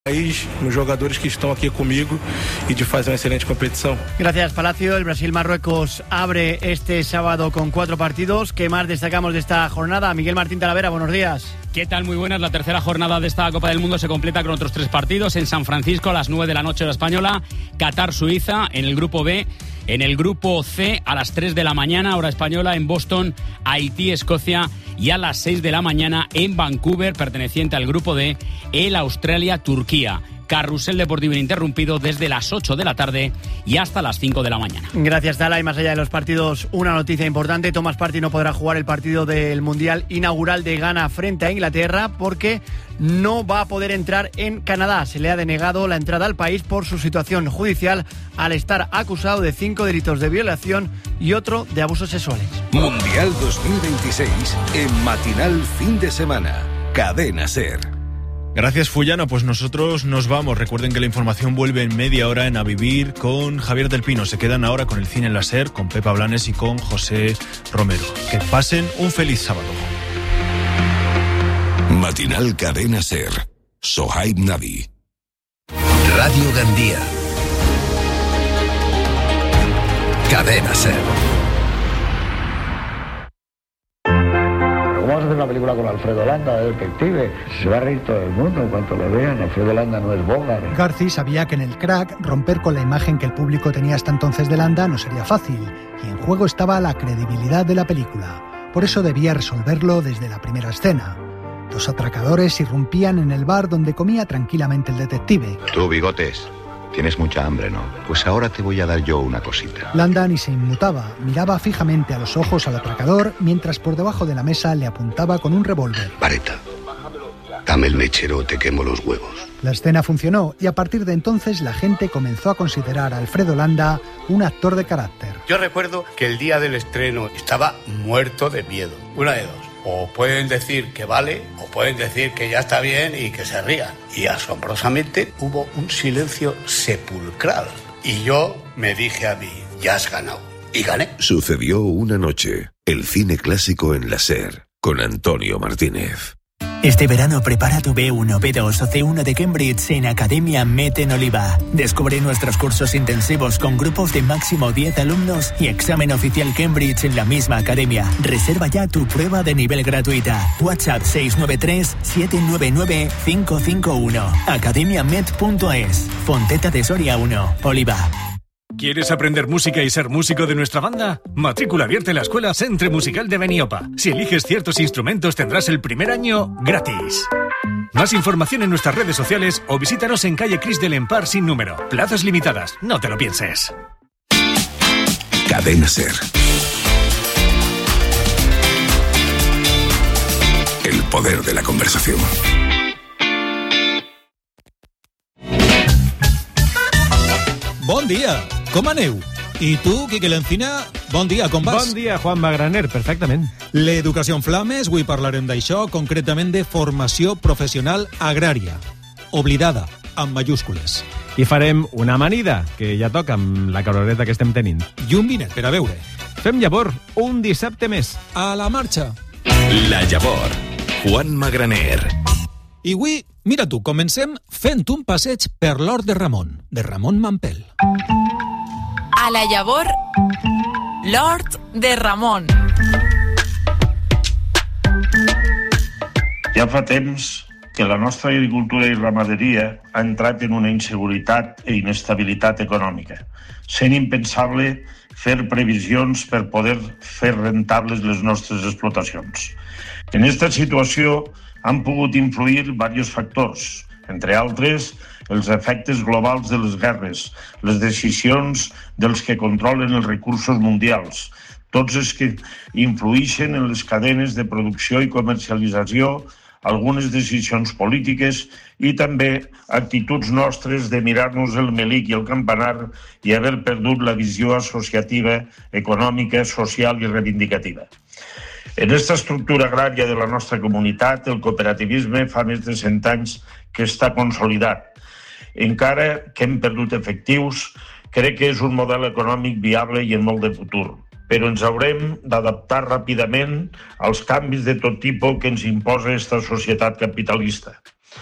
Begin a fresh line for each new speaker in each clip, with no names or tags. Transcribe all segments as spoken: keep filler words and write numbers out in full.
país, los jugadores que están aquí conmigo y de hacer una excelente competición.
Gracias, Palacio. El Brasil-Marruecos abre este sábado con cuatro partidos. ¿Qué más destacamos de esta jornada? Miguel Martín Talavera, buenos días.
¿Qué tal? Muy buenas. La tercera jornada de esta Copa del Mundo se completa con otros tres partidos. En San Francisco a las nueve de la noche hora española, Qatar-Suiza en el grupo B. En el grupo C a las tres de la mañana hora española en Boston, Haití-Escocia, y a las seis de la mañana en Vancouver, perteneciente al grupo D, el Australia-Turquía. Carrusel deportivo ininterrumpido desde las ocho de la tarde y hasta las cinco de la mañana.
Gracias, Tala. Y más allá de los partidos, una noticia importante. Thomas Partey no podrá jugar el partido del Mundial inaugural de Ghana frente a Inglaterra porque no va a poder entrar en Canadá. Se le ha denegado la entrada al país por su situación judicial al estar acusado de cinco delitos de violación y otro de abusos sexuales.
Mundial dos mil veintiséis en Matinal Fin de Semana. Cadena SER.
Gracias, Fullano. Pues nosotros nos vamos. Recuerden que la información vuelve en media hora en A Vivir con Javier del Pino. Se quedan ahora con el cine en la SER, con Pepa Blanes y con José Romero. Que pasen un feliz sábado.
Matinal Cadena SER. Sohaib Navi.
Radio Gandía. Cadena SER.
Vamos a hacer una película con Alfredo Landa, de detective. Se va a reír todo el mundo en cuanto lo vean. Alfredo Landa no es Bogart.
Garci sabía que en el Crack romper con la imagen que el público tenía hasta entonces de Landa no sería fácil, y en juego estaba la credibilidad de la película. Por eso debía resolverlo desde la primera escena. Dos atracadores irrumpían en el bar donde comía tranquilamente el detective.
Tú, Bigotes, tienes mucha hambre, ¿no? Pues ahora te voy a dar yo una cosita.
Landa ni se inmutaba, miraba fijamente a los ojos al atracador mientras por debajo de la mesa le apuntaba con un revólver.
Vareta, dame el mechero o te quemo los huevos.
La escena funcionó y a partir de entonces la gente comenzó a considerar a Alfredo Landa un actor de carácter.
Yo recuerdo que el día del estreno estaba muerto de miedo. Una de dos. O pueden decir que vale, o pueden decir que ya está bien y que se rían. Y asombrosamente hubo un silencio sepulcral. Y yo me dije a mí, ya has ganado. Y gané.
Sucedió una noche. El cine clásico en la SER, con Antonio Martínez.
Este verano prepara tu B uno, B dos o C uno de Cambridge en Academia Met en Oliva. Descubre nuestros cursos intensivos con grupos de máximo diez alumnos y examen oficial Cambridge en la misma academia. Reserva ya tu prueba de nivel gratuita. WhatsApp seis nueve tres, siete nueve nueve, cinco cinco uno. academia met punto es. Fonteta de Soria uno, Oliva.
¿Quieres aprender música y ser músico de nuestra banda? Matrícula abierta en la Escuela Centre Musical de Beniopa. Si eliges ciertos instrumentos tendrás el primer año gratis. Más información en nuestras redes sociales o visítanos en calle Cris del Empar sin número. Plazas limitadas, no te lo pienses.
Cadena SER. El poder de la conversación.
Bon dia, com aneu? I tu, Quique Lencina, bon dia, com vas?
Bon dia, Juan Magraner, perfectament.
L'educació en flames, avui parlarem d'això, concretament de formació professional agrària. Oblidada, amb majúscules.
I farem una amanida, que ja toca amb la caloreta que estem tenint.
I un vinet per a veure.
Fem llavor, un dissabte més.
A la marxa.
La Llavor, Juan Magraner.
I avui, mira tu, comencem fent un passeig per l'hort de Ramon, de Ramon Mampel.
A la Llavor, l'hort de Ramon.
Ja fa temps que la nostra agricultura i ramaderia ha entrat en una inseguretat i inestabilitat econòmica, sent impensable fer previsions per poder fer rentables les nostres explotacions. En aquesta situació han pogut influir diversos factors, entre altres els efectes globals de les guerres, les decisions dels que controlen els recursos mundials, tots els que influeixen en les cadenes de producció i comercialització, algunes decisions polítiques i també actituds nostres de mirar-nos el melic i el campanar i haver perdut la visió associativa, econòmica, social i reivindicativa. En aquesta estructura agrària de la nostra comunitat, el cooperativisme fa més de cent anys que està consolidat. Encara que hem perdut efectius, crec que és un model econòmic viable i en molt de futur. Però ens haurem d'adaptar ràpidament als canvis de tot tipus que ens imposa aquesta societat capitalista.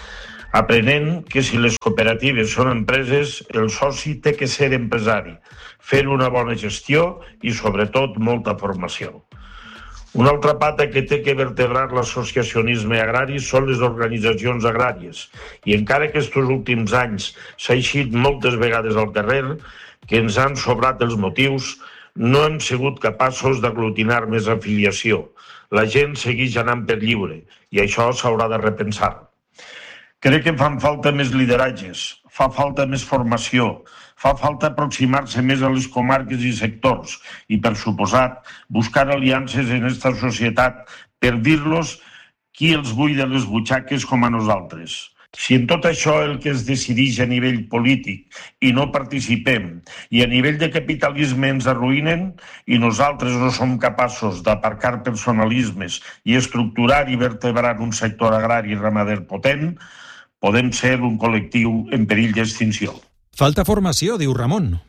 aprenent que si les cooperatives són empreses, el soci té que ser empresari, fer una bona gestió i, sobretot, molta formació. Una altra pata que té que vertebrar l'associacionisme agrari són les organitzacions agràries, i encara que estos últims anys s'ha eixit moltes vegades al carrer, que ens han sobrat els motius, no hem sigut capaços d'aglutinar més afiliació. La gent segueix anant per lliure i això s'haurà de repensar. Crec que fan falta més lideratges, fa falta més formació, fa falta aproximar-se més a les comarques i sectors i, per suposat, buscar aliances en aquesta societat per dir-los qui els buida les butxaques com a nosaltres. Si en tot això el que es decideix a nivell polític i no participem i a nivell de capitalisme ens arruïnen i nosaltres no som capaços d'aparcar personalismes i estructurar i vertebrar un sector agrari i ramader potent, podem ser un col·lectiu en perill d'extinció.
Falta formació, diu Ramon.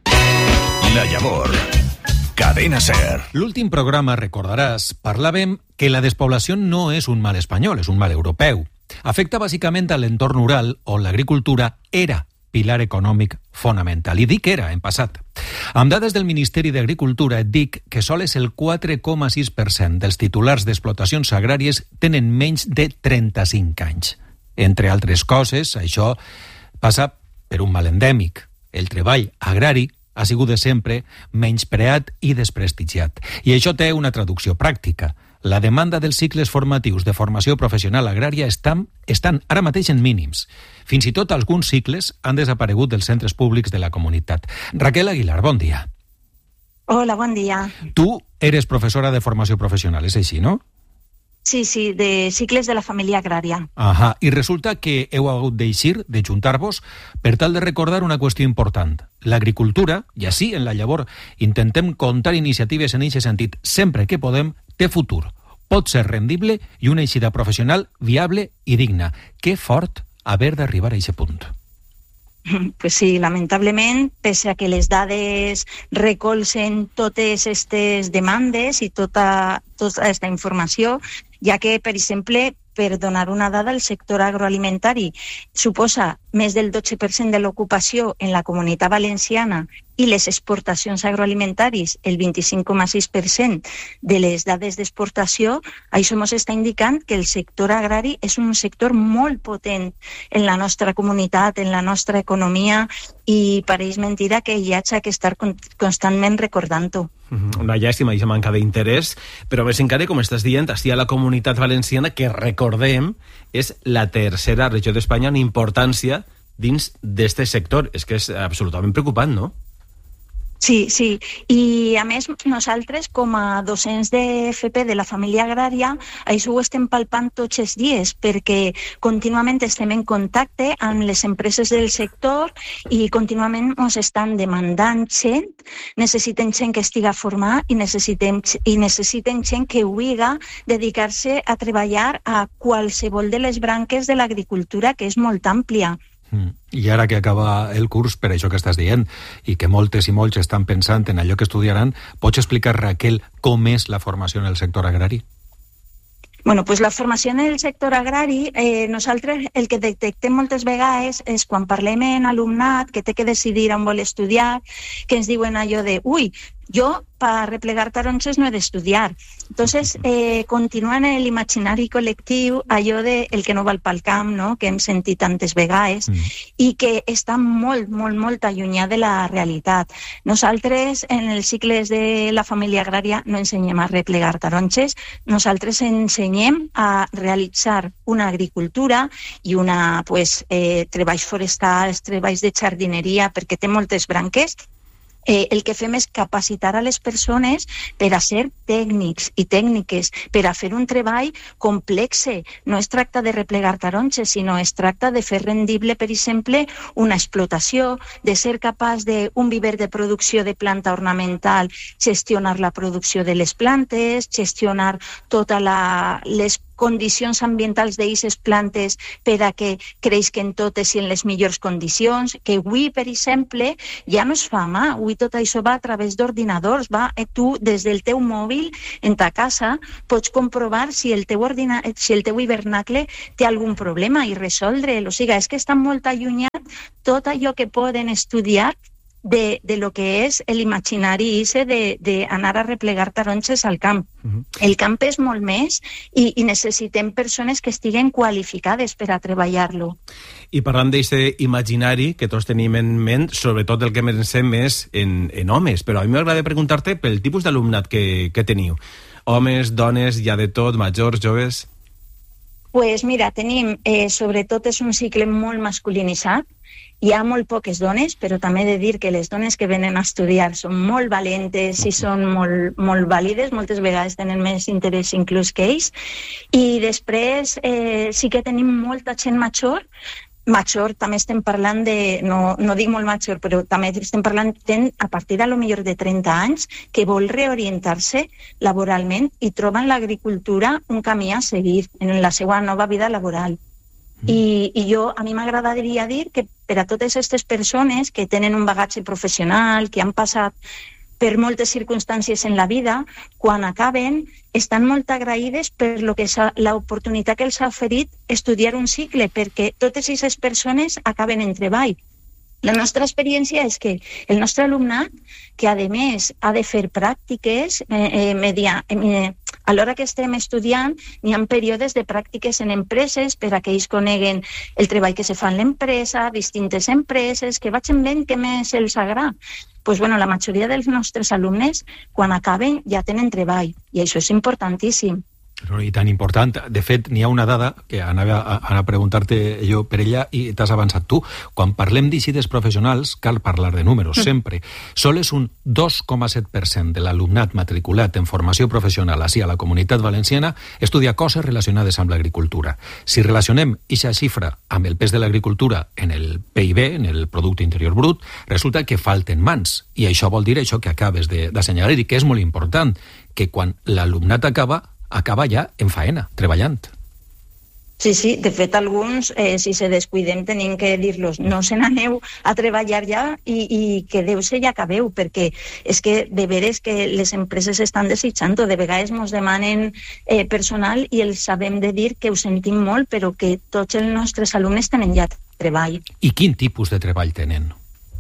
La Llavor. Cadena Ser.
L'últim programa, recordaràs, parlàvem que la despoblació no és un mal espanyol, és un mal europeu. Afecta bàsicament a l'entorn rural on l'agricultura era pilar econòmic fonamental. I dic era, en passat. Amb dades del Ministeri d'Agricultura et dic que sols el quatre coma sis per cent dels titulars d'explotacions agràries tenen menys de trenta-cinc anys. Entre altres coses, això passa per un mal endèmic. El treball agrari ha sigut de sempre menyspreat i desprestigiat. I això té una traducció pràctica. La demanda dels cicles formatius de formació professional agrària estan, estan ara mateix en mínims. Fins i tot alguns cicles han desaparegut dels centres públics de la comunitat. Raquel Aguilar, bon dia.
Hola, bon dia.
Tu eres professora de formació professional, és així, no?
Sí, sí, de cicles de la família agrària.
Ahà, i resulta que heu hagut d'eixir, de juntar-vos, per tal de recordar una qüestió important. L'agricultura, i així en la Llavor intentem comptar iniciatives en aquest sentit sempre que podem, té futur. Pot ser rendible i una eixida professional viable i digna. Que fort haver d'arribar a aquest punt.
Pues sí, lamentablement, pese a que les dades recolzen totes aquestes demandes i tota, tota aquesta informació, ja que, per exemple, per donar una dada, el sector agroalimentari suposa més del dotze per cent de l'ocupació en la Comunitat Valenciana i les exportacions agroalimentaris, el vint-i-cinc coma sis per cent de les dades d'exportació. Això ens està indicant que el sector agrari és un sector molt potent en la nostra comunitat, en la nostra economia, i pareix mentida que hi hagi que estar constantment recordant-ho.
Una llàstima, aquesta manca d'interès, però més encara, com estàs dient, així a la Comunitat Valenciana, que recordem, és la tercera regió d'Espanya en importància dins d'aquest sector. És que és absolutament preocupant, no?
Sí, sí. I, a més, nosaltres, com a docents de F P de la família agrària, això ho estem palpant tots els dies, perquè contínuament estem en contacte amb les empreses del sector i contínuament ens estan demandant gent, necessiten gent que estiga formada i necessiten, i necessiten gent que vulgui dedicar-se a treballar a qualsevol de les branques de l'agricultura, que és molt àmplia.
I ara que acaba el curs, per això que estàs dient, i que moltes i molts estan pensant en allò que estudiaran, pots explicar, Raquel, com és la formació en el sector agrari?
Bueno, pues la formació en el sector agrari, eh, nosaltres el que detectem moltes vegades és quan parlem en alumnat que té que decidir on vol estudiar, que ens diuen allò de, ui, jo per replegar taronges no he d'estudiar. Entonces, eh, continua en l'imaginari col·lectiu allò de el que no val pel camp, no?, que hem sentit tantes vegades, mm. i que està molt, molt, molt allunyat de la realitat. Nosaltres, en els cicles de la família agrària, no ensenyem a replegar taronges, nosaltres ensenyem a realitzar una agricultura i una, pues, eh, treballs forestals, treballs de jardineria, perquè té moltes branques. Eh, el que fem és capacitar a les persones per a ser tècnics i tècniques, per a fer un treball complex. No es tracta de replegar taronges, sinó es tracta de fer rendible, per exemple, una explotació, de ser capaç d'un viver de producció de planta ornamental, gestionar la producció de les plantes, gestionar totes les condicions ambientals d'eixes plantes per a que creixen totes i en les millors condicions, que avui, per exemple, ja no es fa a mà, avui tot això va a través d'ordinadors, va, eh, tu des del teu mòbil en ta casa pots comprovar si el teu, ordina... si el teu hivernacle té algun problema i resoldre'l. O sigui, és que està molt allunyat tot allò que poden estudiar de, de lo que és l'imaginari d'anar a replegar taronges al camp. Uh-huh. El camp és molt més i, i necessitem persones que estiguen qualificades per a treballar-lo.
I parlant d'aquest imaginari que tots tenim en ment, sobretot el que pensem és en, en homes, però a mi m'agrada preguntar-te pel tipus d'alumnat que, que teniu. Homes, dones, ja de tot, majors, joves...
Pues mira, tenim, eh, sobretot és un cicle molt masculinitzat, hi ha molt poques dones, però també he de dir que les dones que venen a estudiar són molt valentes i són molt, molt vàlides, moltes vegades tenen més interès inclús que ells, i després eh, sí que tenim molta gent major. Major, també estem parlant de, no, no dic molt major, però també estem parlant de, a partir de lo millor de trenta anys, que vol reorientar-se laboralment i troba en l'agricultura un camí a seguir en la seva nova vida laboral. Mm. I, i jo, a mi m'agradaria dir que per a totes aquestes persones que tenen un bagatge professional, que han passat per moltes circumstàncies en la vida, quan acaben, estan molt agraïdes per lo que l'oportunitat que els ha oferit estudiar un cicle, perquè totes aquestes persones acaben en treball. La nostra experiència és que el nostre alumnat, que a més ha de fer pràctiques, eh, eh, media, eh, a l'hora que estem estudiant, hi ha períodes de pràctiques en empreses per a que ells coneguen el treball que se fa en l'empresa, distintes empreses, que vagin veient què més els agrada. Pues bueno, la majoria dels nostres alumnes, quan acaben, ja tenen treball, i això és importantíssim.
I tan important. De fet, n'hi ha una dada que anava a, a preguntar-te jo per ella i t'has avançat tu. Quan parlem d'eixides professionals, cal parlar de números, mm. sempre. Sols un dos coma set per cent de l'alumnat matriculat en formació professional així a la Comunitat Valenciana estudia coses relacionades amb l'agricultura. Si relacionem aquesta xifra amb el pes de l'agricultura en el P I B, en el Producte Interior Brut, resulta que falten mans. I això vol dir això que acabes d'assenyalar i que és molt important, que quan l'alumnat acaba, acaba ja en faena, treballant.
Sí, sí, de fet alguns, eh, si se descuidem, tenim que dir-los no se n'aneu a treballar ja i, i quedeu-se i acabeu, perquè és que de veres que les empreses estan desitjant, de vegades ens demanen eh, personal i els sabem de dir que ho sentim molt, però que tots els nostres alumnes tenen ja treball.
I quin tipus de treball tenen?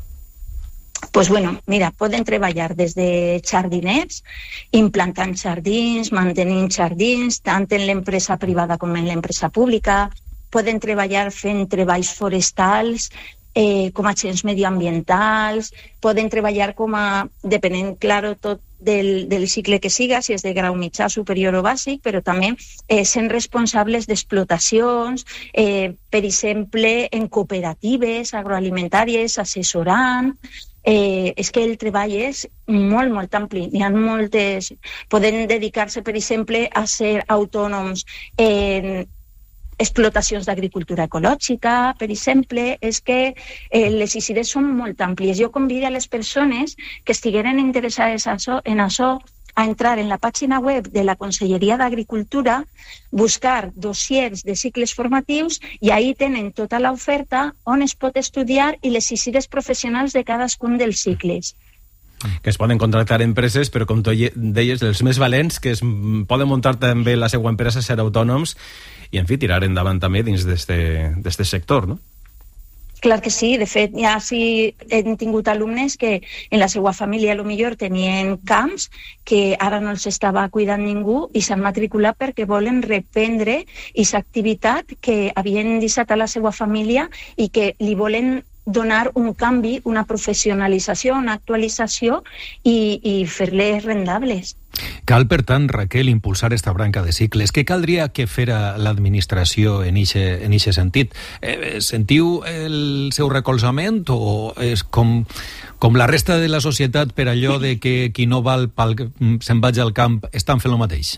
Pues bueno, mira, poden treballar des de jardiners, implantant jardins, mantenint jardins, tant en l'empresa privada com en l'empresa pública, poden treballar fent treballs forestals, eh, com a agents medioambientals, poden treballar com a, depenent, claro, tot del, del cicle que siga, si és de grau mitjà, superior o bàsic, però també eh, sent responsables d'explotacions, eh, per exemple, en cooperatives agroalimentàries, assessorant. Eh, és que el treball és molt, molt ampli. Hi ha moltes... Poden dedicar-se, per exemple, a ser autònoms en explotacions d'agricultura ecològica, per exemple. És que eh, les eixides són molt àmplies. Jo convido a les persones que estigueren interessades en això a entrar en la pàgina web de la Conselleria d'Agricultura, buscar dossiers de cicles formatius i ahí tenen tota l'oferta on es pot estudiar i les eixides professionals de cadascun dels cicles.
Que es poden contractar empreses, però com tu deies, els més valents, que es poden muntar també la seva empresa, ser autònoms i, en fi, tirar endavant també dins d'aquest sector, no?
Clar que sí, de fet, ja sí hem tingut alumnes que en la seva família a lo millor tenien camps que ara no els estava cuidant ningú i s'han matriculat perquè volen reprendre aquesta activitat que havien deixat a la seva família i que li volen donar un canvi, una professionalització, una actualització i, i fer-les rendables.
Cal, per tant, Raquel, impulsar esta branca de cicles. Què caldria que fera l'administració en aquest sentit? Eh, sentiu el seu recolzament o és com, com la resta de la societat per allò de que qui no val pel, se'n vaig al camp estan fent el mateix?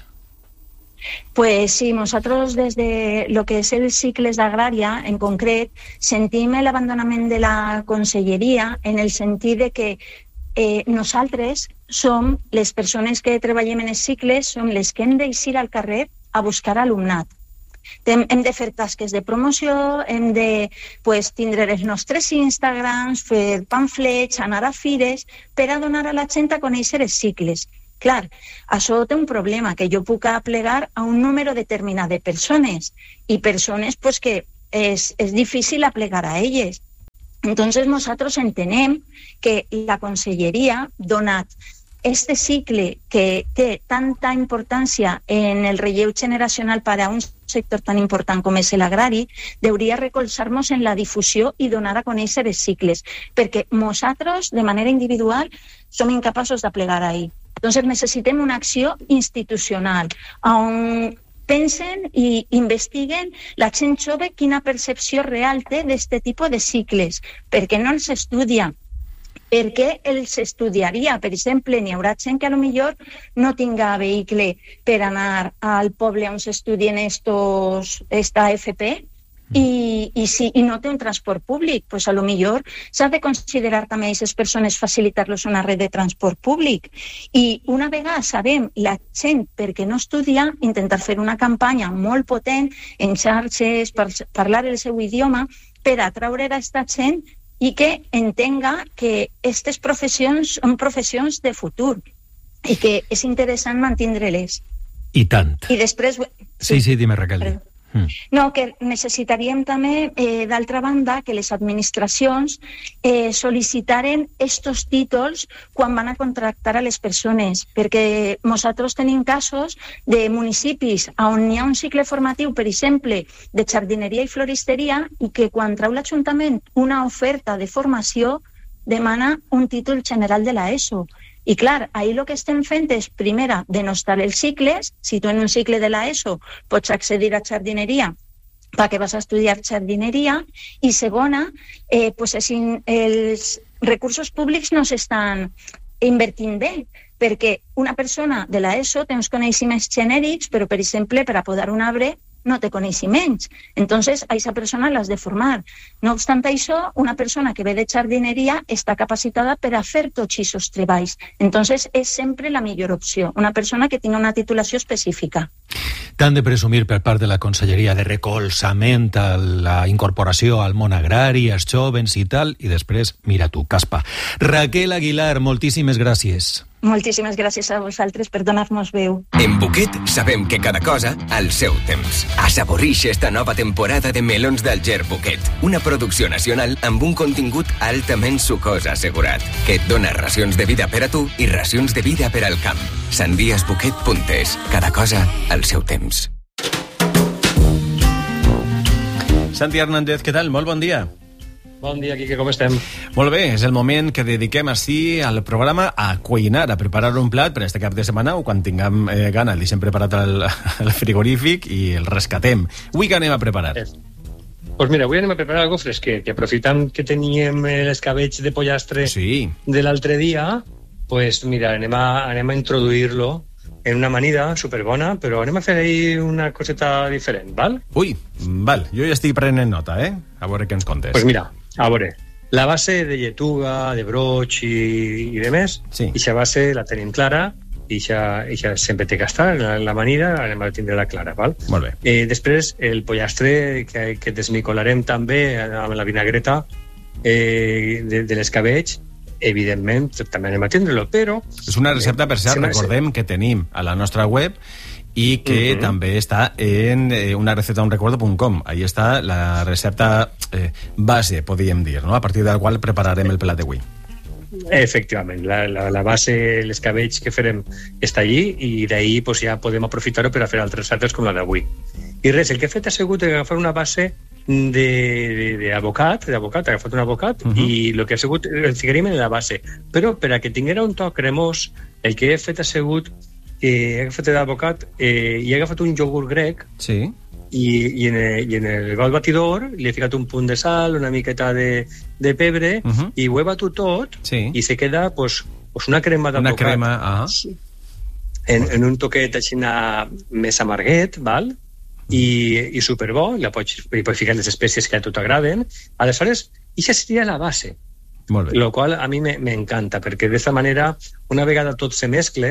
Pues sí, nosaltres des de lo que és els cicles d'Agrària, en concret, sentim l'abandonament de la conselleria en el sentit de que eh, nosaltres som les persones que treballem en els cicles, som les que hem d'eixir al carrer a buscar alumnat. Hem, hem de fer tasques de promoció, hem de pues, tindre els nostres Instagrams, fer pamflets, anar a fires, per a donar a la gent a conèixer els cicles. Clar, això té un problema, que jo puc aplegar a un número determinat de persones, i persones pues, que és, és difícil aplegar a elles. Entonces, nosaltres entenem que la Conselleria, donat este cicle que té tanta importància en el relleu generacional per a un sector tan important com és l'agrari, hauria recolzar-nos en la difusió i donar a conèixer els cicles, perquè nosaltres, de manera individual, som incapaços de plegar ahí. Entonces, necessitem una acció institucional, on pensen i investiguen la gent jove quina percepció real té d'aquest tipus de cicles, perquè no els estudia. Per què els estudiaria? Per exemple, n'hi haurà gent que a lo millor no tinga vehicle per anar al poble on s'estudien estos, esta A F P i, i, si, i no té un transport públic, pues a lo millor s'ha de considerar també a aquestes persones facilitar-los una red de transport públic. I una vegada sabem la gent perquè no estudia, intentar fer una campanya molt potent en xarxes, per parlar el seu idioma, per atraure a aquesta gent i que entenga que aquestes professions són professions de futur i que és interessant mantindre-les.
I tant.
I després...
Sí, sí, dime, Raquel.
Mm. No, que necessitaríem també, eh, d'altra banda, que les administracions eh, sol·licitaren estos títols quan van a contractar a les persones, perquè nosaltres tenim casos de municipis on hi ha un cicle formatiu, per exemple, de jardineria i floristeria, i que quan treu l'Ajuntament una oferta de formació demana un títol general de l'ESO. I clar, ahir el que estem fent és, primera, denostar els cicles. Si tu en un cicle de l'ESO pots accedir a jardineria perquè vas a estudiar jardineria, i segona, eh, pues és in, els recursos públics no s'estan invertint bé, perquè una persona de l'ESO té uns coneixements genèrics, però, per exemple, per a podar un arbre no té coneixements. Entonces, a aquesta persona l'has de formar. No obstant això, una persona que ve de jardineria està capacitada per a fer tots aquests treballs. Entonces, és sempre la millor opció. Una persona que tingui una titulació específica.
Tant de presumir per part de la Conselleria de recolzament a la incorporació al món agrari, als jovens i tal, i després, mira tu, caspa. Raquel Aguilar, moltíssimes gràcies.
Moltíssimes gràcies a vosaltres per donar-nos veu.
En Buquet sabem que cada cosa al seu temps. Assaborix esta nova temporada de melons d'Alger Buquet, una producció nacional amb un contingut altament sucós assegurat, que et dona racions de vida per a tu i racions de vida per al camp. sandies buquet punt es. Cada cosa al seu temps.
Santi Hernández, què tal? Molt bon dia.
Bon dia, Quique, com estem?
Molt bé, és el moment que dediquem així al programa a cuinar, a preparar un plat per este cap de setmana o quan tinguem eh, gana, el deixem preparat al, al frigorífic i el rescatem. Avui què anem a preparar?
Doncs pues mira, avui anem a preparar algo fresquet, que aprofitant que teníem l'escabetx de pollastre
sí.
de l'altre dia, pues mira, anem a, anem a introduir-lo en una amanida superbona, però anem a fer ahí una coseta diferent, val?
Ui, val, jo ja estic prenent nota, eh? A veure què ens contes.
Pues mira, a veure, la base de lletuga, de broig i, i de més,
sí.
Ixa base la tenim clara, ixa, ixa sempre té que estar, la, la amanida anem a tindre-la clara, val?
Molt bé.
Eh, després, el pollastre que, que desmicolarem també amb la vinagreta eh, de, de l'escabetx, evidentment, també anem a tindre-lo, però...
És una recepta, per cert, recordem que tenim a la nostra web i que uh-huh. també està en eh, una receta un recuerdo punt com. Ahí està la recepta eh, base, podríem dir, no? A partir de la qual prepararem el plat d'avui.
Efectivament, la, la, la base, l'escabetx que farem està allí i d'ahir pues, ja podem aprofitar-ho per a fer altres receptes com la d'avui. I res, el que he fet ha sigut agafar una base d'avocat, d'avocat, he agafat un avocat uh-huh. i el que ha sigut, el ficaríem en la base. Però per a que tinguera un toc cremós, el que he fet ha sigut eh, he agafat d'avocat eh, i he agafat un iogurt grec
sí.
i, i, en el, i en el got batidor li he ficat un punt de sal, una miqueta de, de pebre
uh-huh.
i ho he batut tot
sí.
i se queda pues, pues una crema d'avocat.
Una crema, ah.
En, en un toquet així més amarguet, val? I, i superbo, i pots, i pots ficar les espècies que a tu t'agraden. Aleshores, això seria la base.
Molt bé.
Lo qual a mi m'encanta, perquè d'esta manera, una vegada tot se mescle,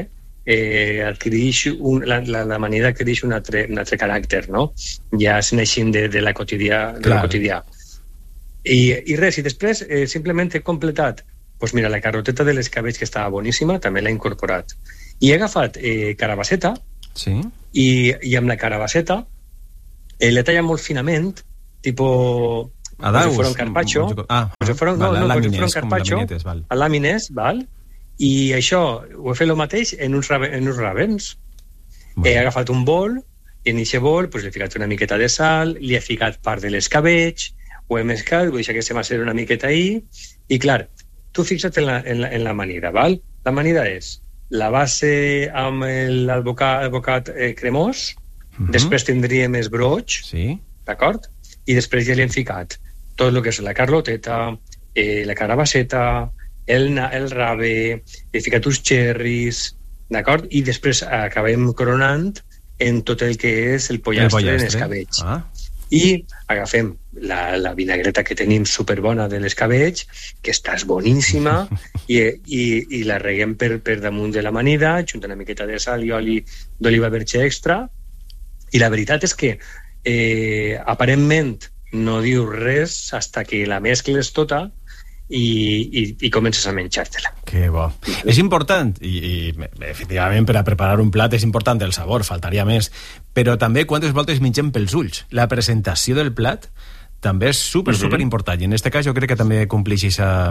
eh, adquireix un, la, la, la manida adquireix un altre, un altre caràcter, no? Ja es neixin de, de la quotidià, de la quotidià. I, I res, i després eh, simplement he completat, doncs mira, la carroteta de l'escabetx, que estava boníssima, també l'he incorporat. I he agafat eh, carabasseta,
sí.
i, i amb la carabasseta eh, l'he tallat molt finament, tipo...
A daus?
Com si fora un carpaccio.
Ah,
com si fora,
val,
no, no, com si
làmines,
fora un carpaccio,
val.
a làmines, val? I això ho he fet el mateix en uns, raven, en uns ravens. Bueno. He agafat un bol, i en aquest bol pues, he ficat una miqueta de sal, li he ficat part de l'escabetx, ho he mesclat, vull deixar que se m'aceri una miqueta ahí, i clar, tu fixa't en la, en la, en la amanida, val? La amanida és la base amb l'alvocat alvocat, eh, cremós, uh-huh. Després tindríem el broig,
sí.
D'acord? I després ja li hem ficat tot el que és la carloteta, eh, la carabasseta, el, el rave, he ficat uns xerris, d'acord? I després acabem coronant en tot el que és el pollastre, el pollastre. En escabetx. Ah. I agafem la, la vinagreta que tenim superbona de l'escabetx, que està boníssima, i, i, i la reguem per, per damunt de l'amanida, junta una miqueta de sal i oli d'oliva verge extra, i la veritat és que eh, aparentment no diu res hasta que la mescles tota i, i, i comences a menjar-te-la.
Que bo. És important, i, i efectivament per a preparar un plat és important el sabor, faltaria més, però també quantes voltes mengem pels ulls. La presentació del plat també és super, super important, i en aquest cas jo crec que també compleix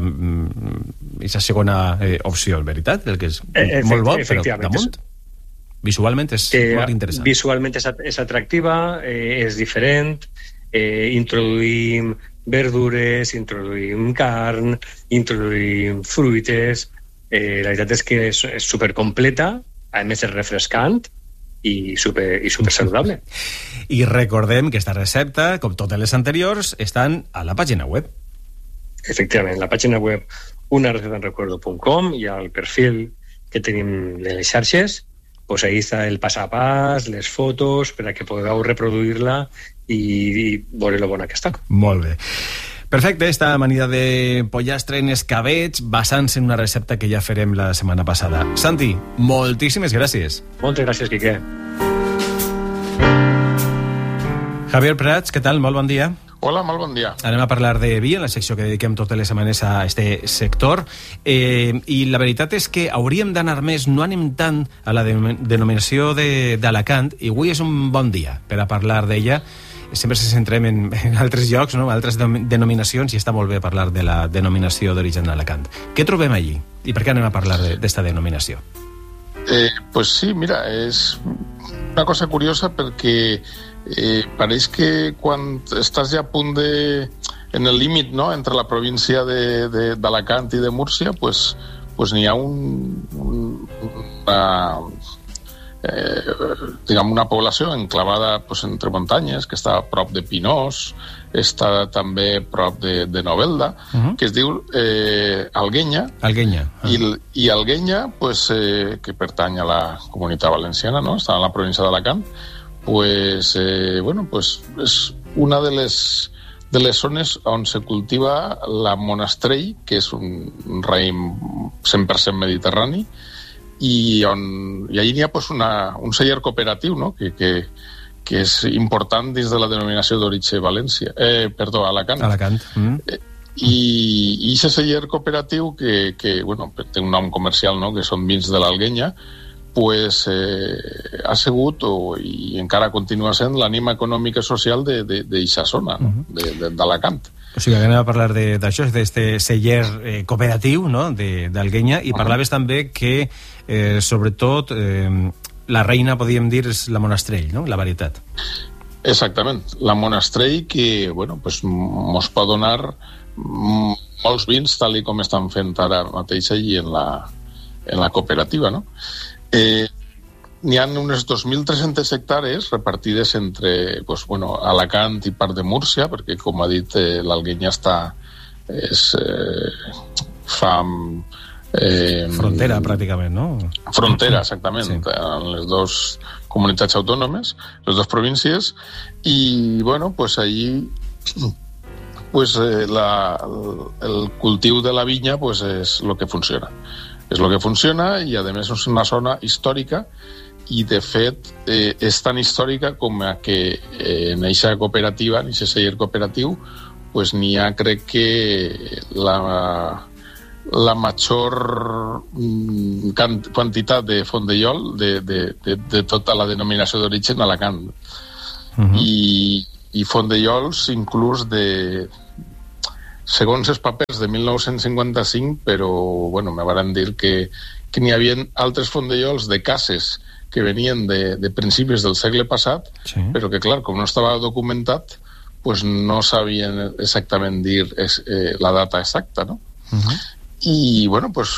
aquesta segona eh, opció, veritat? El que és eh, molt bo, però damunt visualment és eh, molt interessant.
Visualment és, és atractiva, eh, és diferent, eh, introduïm verdures, introduïm carn, introduïm fruites, eh, la veritat és que és, és supercompleta, a més és refrescant i super, i super saludable.
I recordem que esta recepta, com totes les anteriors, estan a la pàgina web.
Efectivament, la pàgina web una receta en recuerdo punt com, i al perfil que tenim de les xarxes, pues ahí està el pas a pas, les fotos, per a que podeu reproduir-la i, i veure lo bona que està.
Molt bé. Perfecte, esta amanida de pollastre en escabetx basant-se en una recepta que ja farem la setmana passada. Santi, moltíssimes gràcies.
Moltes gràcies, Quique.
Javier Prats, què tal? Molt bon dia.
Hola, molt bon dia.
Anem a parlar de vi, en la secció que dediquem totes les setmanes a este sector. Eh, I la veritat és que hauríem d'anar més, no anem tant a la de, denominació de, d'Alacant, i avui és un bon dia per a parlar d'ella. Sempre se centrem en, en altres llocs, no? Altres denominacions, i està molt bé parlar de la denominació d'origen d'Alacant. Què trobem allí? I per què anem a parlar d'esta de, denominació?
Eh, pues sí, mira, és una cosa curiosa perquè Eh, pareix que quan estàs ja a punt de... en el límit, no?, entre la província de, de, d'Alacant i de Múrcia, pues, pues n'hi ha un, un, una, eh, diguem, una població enclavada pues, entre muntanyes, que està a prop de Pinós, està també a prop de, de Novelda, uh-huh. que es diu eh, Alguenya.
Alguenya. Uh-huh.
I, i Alguenya, pues, eh, que pertany a la Comunitat Valenciana, no?, està a la província d'Alacant, pues, eh, bueno, pues és una de les, de les zones on se cultiva la monastrell, que és un, un raïm cent per cent mediterrani, i, on, i allí n'hi ha pues, una, un celler cooperatiu, no?, que, que, que és important dins de la denominació d'origen València, eh, perdó, Alacant.
Alacant. Mm.
Eh, i i aquest celler cooperatiu que, que bueno, té un nom comercial, no?, que són vins de l'Alguenya, pues eh, ha sigut o, i encara continua sent l'ànima econòmica i social d'aquesta zona, no? uh-huh. de, de, d'Alacant.
O sigui, que anem a parlar d'això, d'este celler eh, cooperatiu, no?, d'Alguenya, i uh-huh. parlaves també que, eh, sobretot, eh, la reina, podríem dir, és la monastrell, no?, la varietat.
Exactament, la monastrell que, bueno, pues, mos pot donar molts vins, tal i com estan fent ara mateix allí en la, en la cooperativa, no? Eh, n'hi ha unes dos mil tres-centes hectàrees repartides entre pues, bueno, Alacant i part de Múrcia, perquè, com ha dit, eh, l'Alguenya està és, eh, fa...
Eh, frontera, pràcticament, no?
Frontera, exactament, sí. En les dues comunitats autònomes, les dues províncies, i, bueno, pues allí pues, eh, la, el cultiu de la vinya pues, és el que funciona. és el que funciona, i a més és una zona històrica, i de fet eh, és tan històrica com a que eh, en aquesta cooperativa, en aquest celler cooperatiu, pues n'hi ha, crec que la, la major mm, quantitat de fondellol de, de, de, de tota la denominació d'origen a Alacant. Uh-huh. I, i fondellols inclús de, segons els papers, de mil nou-cents cinquanta-cinc, però bueno, me van dir que, que n'hi havia altres fondellols de cases que venien de, de principis del segle passat, sí. Però que, clar, com no estava documentat, pues no sabien exactament dir es, eh, la data exacta, no? Uh-huh. I, bueno, pues,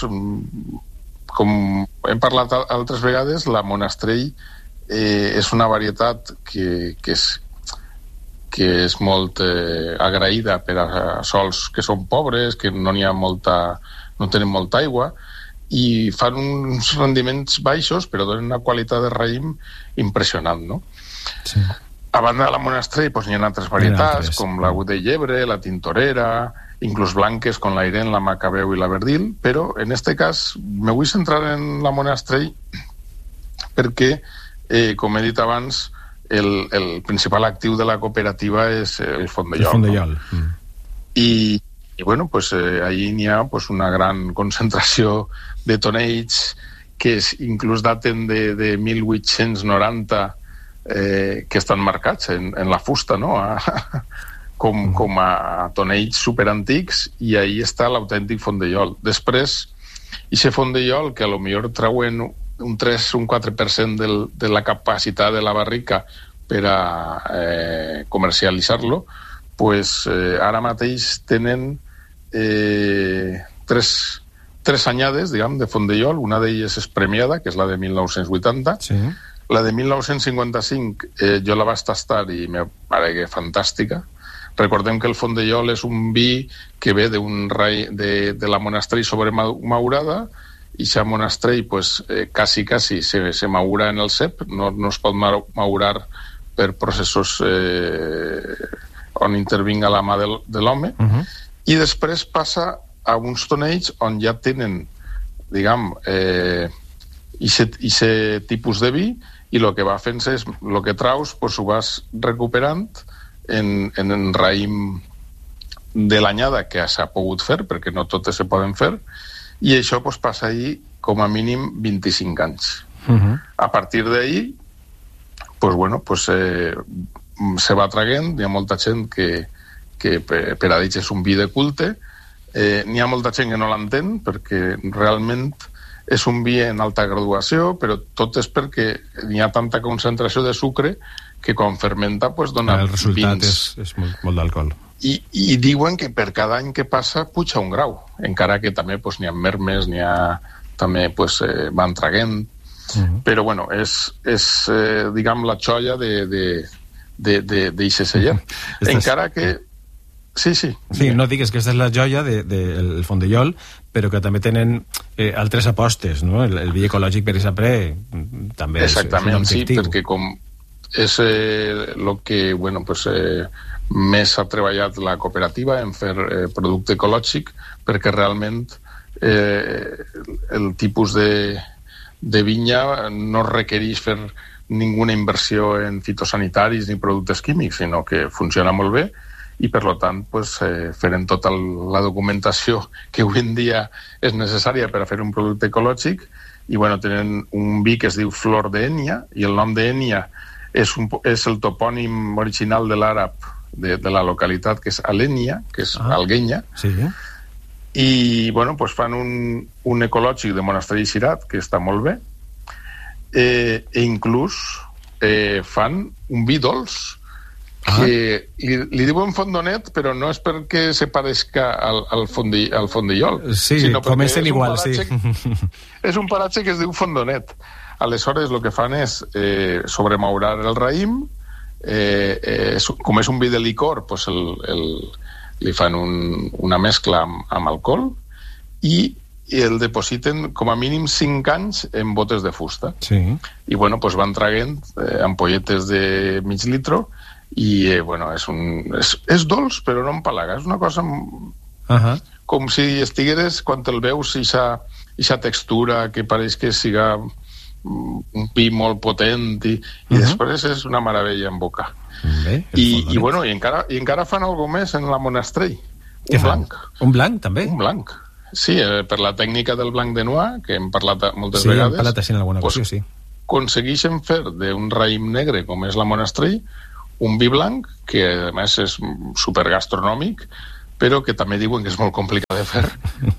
com hem parlat altres vegades, la monastrell eh, és una varietat que, que és que és molt eh, agraïda per a sols que són pobres, que no n'hi ha molta, no tenen molta aigua, i fan uns rendiments baixos, però donen una qualitat de raïm impressionant, no? Sí. A banda de la monastrell, doncs, n'hi ha altres varietats, altres, com la de llebre, la tintorera, inclús blanques com l'airen, la macabeu i la verdil, però en este cas me vull centrar en la monastrell perquè, eh, com he dit abans, El, el principal actiu de la cooperativa és el fondellol. El fondellol. No? Mm. I, i bueno, pues, eh, allí n'hi ha pues, una gran concentració de tonells que és, inclús daten de, de mil vuit-cents noranta eh, que estan marcats en, en la fusta, no? A, com, mm. com a tonells superantics, i ahí està l'autèntic fondellol. Després, aquest fondellol que a lo millor treuen un tres o un quatre per cent del, de la capacitat de la barrica per a eh, comercialitzar-lo, pues, eh, ara mateix tenen eh, tres, tres anyades, diguem, de fondellol. Una d'elles és premiada, que és la de mil nou-cents vuitanta. Sí. La de mil nou-cents cinquanta-cinc eh, jo la vaig tastar i me paregué fantàstica. Recordem que el fondellol és un vi que ve d'un rei de, de la monastrell sobremaurada, i aquest monastrell pues, eh, quasi, quasi se, se maura en el cep, no, no es pot maurar per processos eh, on intervinga la mà de, de l'home, uh-huh. I després passa a uns tonells on ja tenen, diguem, eh, aquest tipus de vi, i el que va fent és, el que traus, pues, ho vas recuperant en, en, en raïm de l'anyada que s'ha pogut fer, perquè no totes se poden fer, i això pues, passa ahir com a mínim vint-i-cinc anys. Uh-huh. A partir d'ahir, pues, bueno, pues, eh, se va traguent, hi ha molta gent que, que per, per a ells és un vi de culte, eh, n'hi ha molta gent que no l'entén, perquè realment és un vi en alta graduació, però tot és perquè n'hi ha tanta concentració de sucre que quan fermenta pues, dona
el resultat
vins.
és, és molt, molt d'alcohol.
I, i diuen que per cada any que passa puja un grau, encara que també pues, n'hi ha mermes, n'hi ha també pues, eh, van traguent, uh-huh. Però bueno, és, és eh, diguem la xoia de, de, de, de, d'eixe celler. Uh-huh. Encara que... Sí, sí.
Sí, no digues que aquesta és la joia del de, de, el fondellol, però que també tenen eh, altres apostes, no? El, el vi ecològic, per exemple, també
exactament,
és, és un
sí, perquè com és el eh, que, bueno, pues... Eh, més ha treballat la cooperativa en fer eh, producte ecològic, perquè realment eh, el tipus de, de vinya no requereix fer ninguna inversió en fitosanitaris ni productes químics, sinó que funciona molt bé, i per tant pues, eh, feren tota la documentació que avui en dia és necessària per a fer un producte ecològic, i bueno, tenen un vi que es diu Flor d'Enya, i el nom d'Enya és, un, és el topònim original de l'àrab De, de la localitat, que és Alenya, que és ah, Alguenya,
sí.
I bueno, pues fan un, un ecològic de Monastrell Cirat, que està molt bé, eh, i inclús eh, fan un vi dolç, ah. que li, li diuen fondonet, però no és perquè se parezca al, al, fondi, al fondellol,
sí,
sinó perquè és
igual,
un, paratge,
sí.
és un paratge que es diu fondonet. Aleshores, el que fan és eh, sobremaurar el raïm. Eh, eh, com és un vi de licor, pues el, el, li fan un, una mescla amb, amb alcohol i, i el depositen com a mínim cinc anys en botes de fusta,
sí.
I bueno, pues van traguent eh, ampolletes de mig litro i eh, bueno, és, un, és, és dolç però no empalaga, és una cosa
uh-huh.
com si estigueres, quan te'l veus, i ixa textura que pareix que siga un vi molt potent i, i uh-huh. després és una meravella en boca. Bé, I, i, bueno, i, encara, i encara fan alguna més en la Monastrell. Un blanc.
Un blanc, també?
Un blanc. Sí, eh, per la tècnica del blanc de noix, que hem parlat moltes
sí,
vegades.
Sí, hem parlat així en alguna ocasió, pues, sí.
Aconsegueixen fer d'un raïm negre, com és la Monastrell, un vi blanc, que a més és supergastronòmic, però que també diuen que és molt complicat de fer.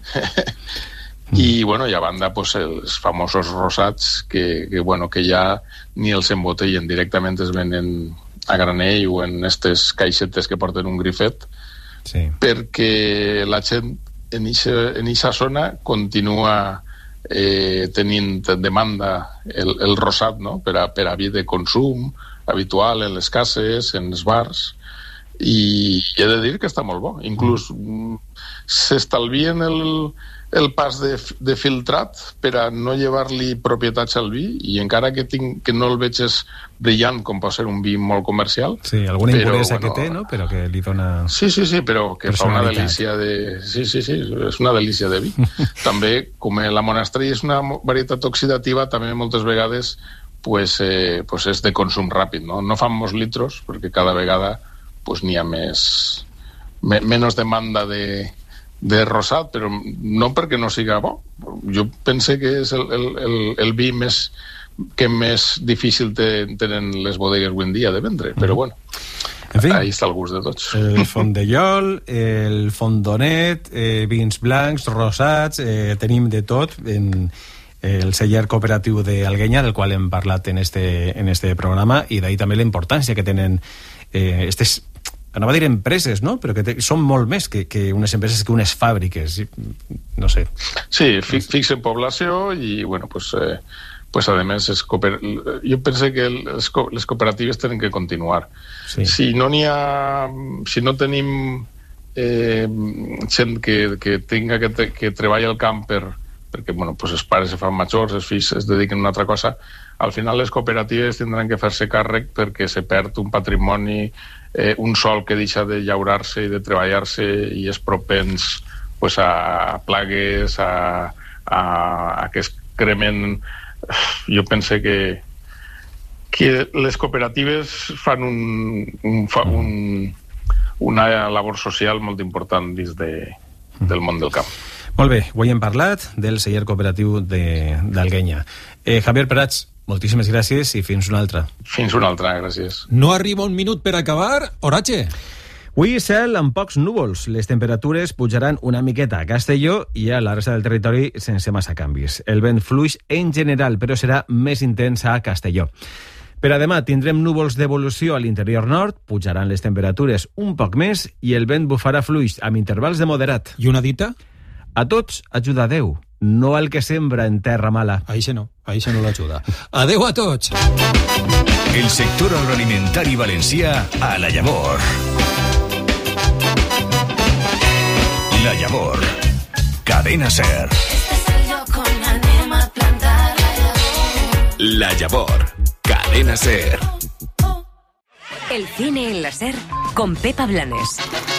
I, bueno, i a banda, pues, els famosos rosats, que, que, bueno, que ja ni els embotellen, directament es venen a granell o en aquestes caixetes que porten un grifet, sí. perquè la gent en aquesta zona continua eh, tenint demanda el, el rosat, no? per, a, per a vi de consum habitual en les cases, en els bars, i he de dir que està molt bo. Inclús mm. s'estalvien el, el pas de, de filtrat per a no llevar-li propietats al vi, i encara que, tinc, que no el veig brillant com pot ser un vi molt comercial.
Sí, alguna impuresa bueno, que té, no? Però que li dona...
Sí, sí, sí, però que fa una delícia de... Sí, sí, sí, és una delícia de vi. També, com la Monastrell és una varietat oxidativa, també moltes vegades pues, eh, pues és de consum ràpid, no? No fan molts litros, perquè cada vegada pues, n'hi ha més... Me, menys demanda de... de rosat, però no perquè no siga bo. Jo pense que és el, el, el, el vi més que més difícil te, tenen les bodegues avui en dia de vendre, però bueno, en fi, ahí està el gust de tots.
El fondellol, el fondonet, eh, vins blancs, rosats, eh, tenim de tot en el celler cooperatiu d'Alguenya, del qual hem parlat en este, en este programa, i d'ahí també la importància que tenen eh, estes anava a dir empreses, no? Però que te, són molt més que, que unes empreses, que unes fàbriques, no sé.
Sí, fi, fixen població i, bueno, pues, eh, pues a més, es cooper... jo penso que les, les cooperatives tenen que continuar. Sí. Si no n'hi ha... Si no tenim eh, gent que, que tinga que, que treballar al camp per, perquè, bueno, pues els pares se fan majors, els fills es dediquen a una altra cosa, al final les cooperatives tindran que fer-se càrrec perquè se perd un patrimoni, eh, un sol que deixa de llaurar-se i de treballar-se i és propens pues, a plagues, a, a, a que es cremen. Jo penso que, que les cooperatives fan un, un, fa un, una labor social molt important dins de, del món del camp.
Molt bé, avui hem parlat del celler cooperatiu d'Alguenya. Eh, Javier Prats, moltíssimes gràcies i fins una altra.
Fins una altra, gràcies.
No arriba un minut per acabar, Horatge.
Avui cel amb pocs núvols. Les temperatures pujaran una miqueta a Castelló i a la resta del territori sense massa canvis. El vent fluix en general, però serà més intens a Castelló. Per a demà tindrem núvols d'evolució a l'interior nord, pujaran les temperatures un poc més i el vent bufarà fluix amb intervals de moderat.
I una dita?
A tots ajuda Déu, no al que sembra en terra mala.
Aixe no, aixe no l'ajuda. Adéu a tots!
El sector agroalimentari valencià a La Llavor. La Llavor. Cadena SER.
Este es el lloc on anem a plantar la llavor.
La Llavor. Cadena SER.
El cine en la SER con Pepa Blanes.